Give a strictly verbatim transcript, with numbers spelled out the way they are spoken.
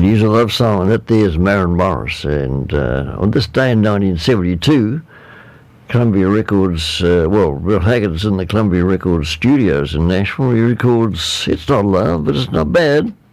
Here's a love song, and that there's Maren Morris. And uh, on this day in nineteen seventy-two, Columbia Records, uh, well, Bill Haggett's in the Columbia Records studios in Nashville. He records It's Not Love, but It's Not Bad.